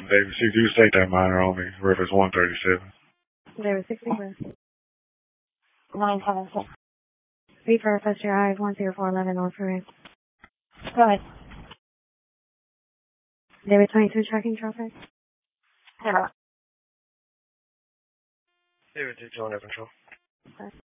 David 6, you state that minor on me. Reference 137. David 6, Reverse. 976. Refer, first your eyes, 10411 North Parade. Go ahead. David 22, tracking traffic. Hello. David 2, join air control. Okay.